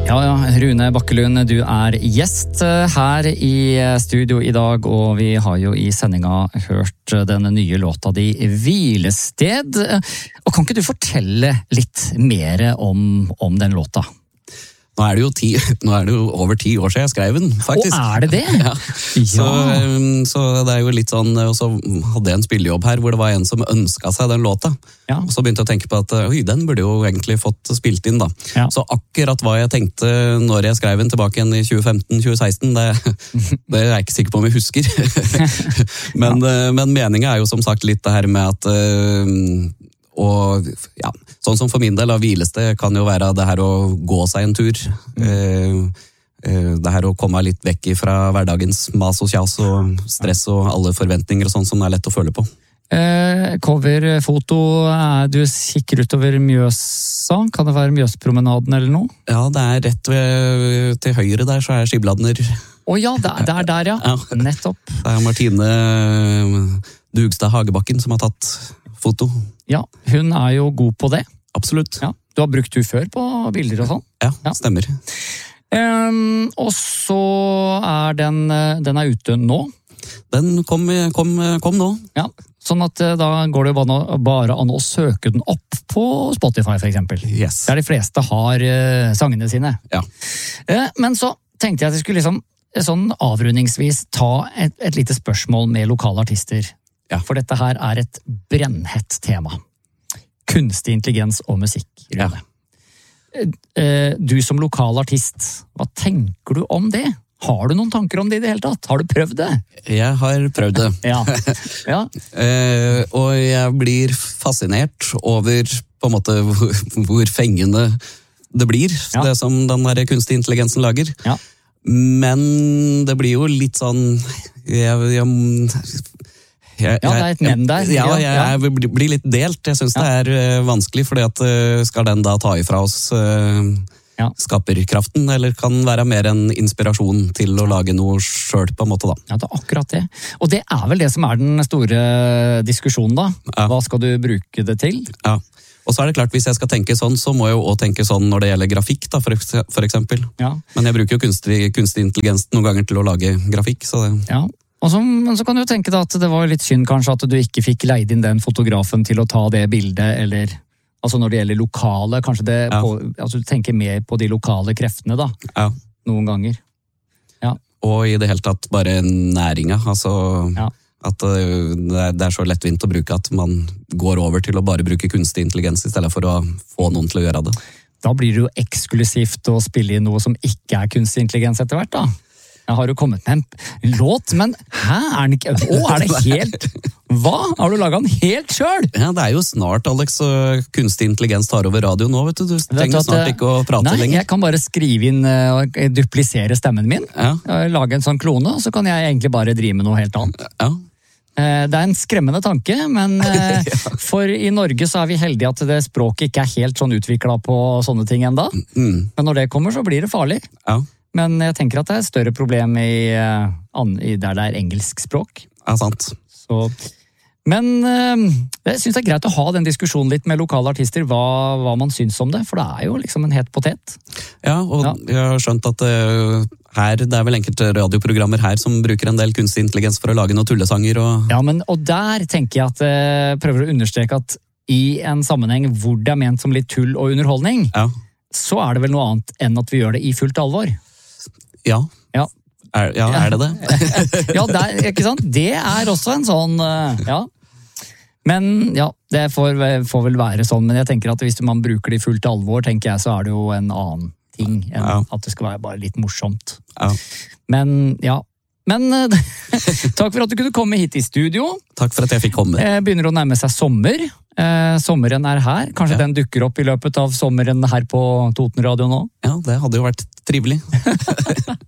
Ja, Rune Bakkelund, du gjest her i studio i dag, og vi har jo i sendinga hørt den nye låta di Hvilested. Og kan ikke du fortelle litt mer om den låta? Nå er det jo over 10 år siden jeg skrev den, faktisk. Og er det det? Ja. Så det er jo litt sånn, og så hadde jeg en spillejobb her, hvor det var en som ønsket seg den låta. Ja. Og så begynte jeg å tenke på at, den burde jo egentlig fått spilt inn da. Ja. Så akkurat hva jeg tenkte når jeg skrev den tilbake igjen i 2015-2016, det er jeg ikke sikker på om jeg husker. Men meningen er jo som sagt litt det her med at... Og ja, sånn som for min del av hvilested kan jo være det her å gå seg en tur. Det her å komme litt vekk fra hverdagens mas og kjas og stress og alle forventninger og sånn som det er lett å føle på. Coverfoto, du kikker utover Mjøsa, kan det være Mjøspromenaden eller noe? Ja, det er rett til høyre der, så er Skibladner. Ja, det er der, ja. Nettopp. Det er Martine Dugstad Hagebakken som har tatt foto. Ja, hun er jo god på det. Absolutt. Ja, du har brukt hun før på bilder og sånn? Ja, stemmer. Og så er den er ute nå? Den kom nå. Ja, sånn at da går det jo bare an å søke den opp på Spotify for eksempel. Yes. Der de fleste har sangene sine. Ja. Men så tenkte jeg at jeg skulle liksom sånn avrundingsvis ta et lite spørsmål med lokale artister. Ja. For dette her er et brennhett tema. Kunstig intelligens og musikk. Ja. Du som lokal artist, hva tenker du om det? Har du noen tanker om det i det hele tatt? Har du prøvd det? Jeg har prøvd det. Ja. Og jeg blir fascinert over på en måte hvor fengende det blir, det som den der kunstig intelligensen lager. Ja. Men det blir jo litt sånn... det er et men der. Jeg blir litt delt. Jeg synes det er vanskelig, fordi at skal den da ta ifra oss skaperkraften, eller kan være mer en inspirasjon til å lage noe selv på en måte da. Ja, det er akkurat det. Og det er vel det som er den store diskusjonen da. Hva skal du bruke det til? Ja. Og så er det klart, hvis jeg skal tenke sånn, så må jeg jo også tenke sånn når det gjelder grafikk da, for eksempel. Ja. Men jeg bruker jo kunstig intelligens noen ganger til å lage grafikk, så det... Ja. Men så kan du jo tenke deg at det var litt synd kanskje at du ikke fikk leid inn den fotografen til å ta det bildet, eller altså når det gjelder lokale, kanskje du tenker mer på de lokale kreftene da, noen ganger. Ja. Og i det hele tatt bare næringa, altså at det er så lettvint å bruke at man går over til å bare bruke kunstig intelligens i stedet for å få noen til å gjøre det. Da blir det jo eksklusivt å spille i noe som ikke er kunstig intelligens etter hvert da. Jeg har jo kommet med en låt, men er den ikke... er det helt... Hva? Har du laget den helt selv? Ja, det er jo snart, Alex, og kunstig intelligens tar over radio nå, vet du. Du trenger snart ikke å prate lenger. Nei, jeg kan bare skrive inn og duplisere stemmen min, lage en sånn klone, og så kan jeg egentlig bare drive med noe helt annet. Ja. Det er en skremmende tanke, men for i Norge så er vi heldige at det språket ikke er helt sånn utviklet på sånne ting enda. Men når det kommer, så blir det farlig. Ja. Men jeg tenker at det er et større problem der det er engelsk språk. Ja, sant. Men jeg synes det er greit å ha den diskusjonen litt med lokale artister, hva man synes om det, for det er jo liksom en het potet. Ja, og jeg har skjønt at det er vel enkelte radioprogrammer her som bruker en del kunstig intelligens for å lage noen tullesanger. Ja, og der tenker jeg at jeg prøver å understreke at i en sammenheng hvor det er ment som litt tull og underholdning, så er det vel noe annet enn at vi gjør det i fullt alvor. Ja. Er det det? Ja, ikke sant? Det er også en sånn, Men det får vel være sånn, men jeg tenker at hvis man bruker det i fullt alvor, tenker jeg, så er det jo en annen ting enn at det skal være bare litt morsomt. Ja. Men takk for at du kunne komme hit i studio. Takk for at jeg fikk komme. Begynner å nærme seg sommer. Sommeren er her. Kanskje den dukker opp i løpet av sommeren her på Toten Radio nå? Ja, det hadde jo vært trivelig.